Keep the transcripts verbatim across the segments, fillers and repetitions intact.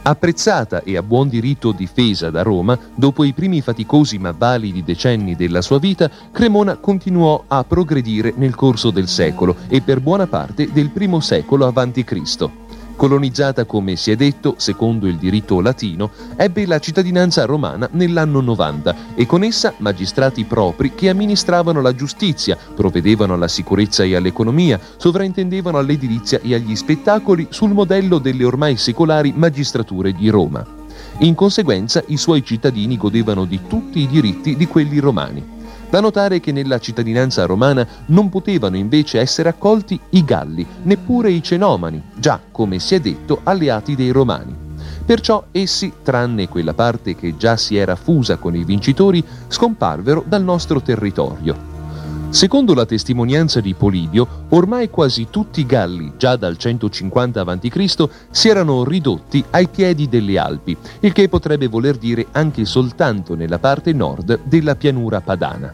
Apprezzata e a buon diritto difesa da Roma, dopo i primi faticosi ma validi decenni della sua vita, Cremona continuò a progredire nel corso del secolo e per buona parte del primo secolo avanti Cristo. Colonizzata, come si è detto, secondo il diritto latino, ebbe la cittadinanza romana nell'anno novanta e con essa magistrati propri che amministravano la giustizia, provvedevano alla sicurezza e all'economia, sovraintendevano all'edilizia e agli spettacoli sul modello delle ormai secolari magistrature di Roma. In conseguenza, i suoi cittadini godevano di tutti i diritti di quelli romani. Da notare che nella cittadinanza romana non potevano invece essere accolti i Galli, neppure i Cenomani, già, come si è detto, alleati dei Romani. Perciò essi, tranne quella parte che già si era fusa con i vincitori, scomparvero dal nostro territorio. Secondo la testimonianza di Polibio, ormai quasi tutti i Galli, già dal centocinquanta avanti Cristo, si erano ridotti ai piedi delle Alpi, il che potrebbe voler dire anche soltanto nella parte nord della pianura padana.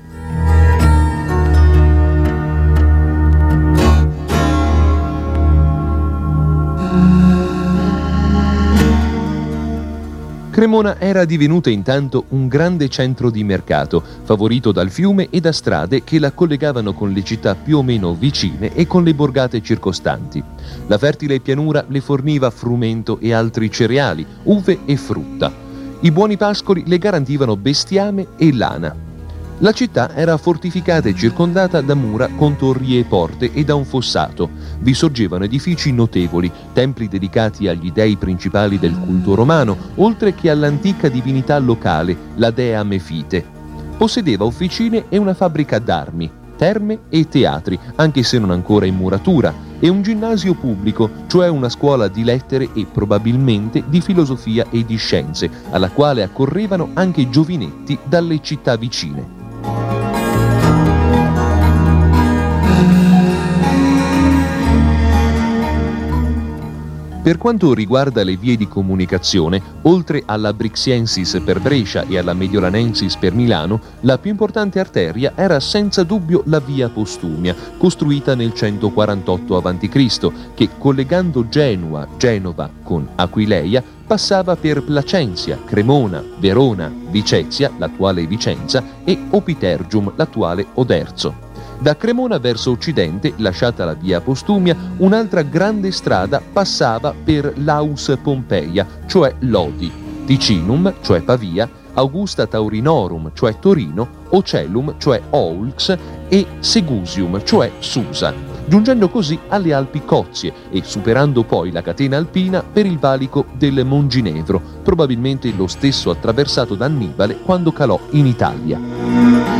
Cremona era divenuta intanto un grande centro di mercato, favorito dal fiume e da strade che la collegavano con le città più o meno vicine e con le borgate circostanti. La fertile pianura le forniva frumento e altri cereali, uve e frutta. I buoni pascoli le garantivano bestiame e lana. La città era fortificata e circondata da mura con torri e porte e da un fossato. Vi sorgevano edifici notevoli, templi dedicati agli dei principali del culto romano, oltre che all'antica divinità locale, la dea Mefite. Possedeva officine e una fabbrica d'armi, terme e teatri, anche se non ancora in muratura, e un ginnasio pubblico, cioè una scuola di lettere e probabilmente di filosofia e di scienze, alla quale accorrevano anche giovinetti dalle città vicine. Per quanto riguarda le vie di comunicazione, oltre alla Brixiensis per Brescia e alla Mediolanensis per Milano, la più importante arteria era senza dubbio la via Postumia, costruita nel centoquarantotto avanti Cristo, che collegando Genua, Genova con Aquileia passava per Placenzia, Cremona, Verona, Vicezia, l'attuale Vicenza, e Opitergium, l'attuale Oderzo. Da Cremona verso occidente, lasciata la via Postumia, un'altra grande strada passava per Laus Pompeia, cioè Lodi, Ticinum, cioè Pavia, Augusta Taurinorum, cioè Torino, Ocellum, cioè Oulx, e Segusium, cioè Susa, giungendo così alle Alpi Cozie e superando poi la catena alpina per il valico del Monginevro, probabilmente lo stesso attraversato da Annibale quando calò in Italia.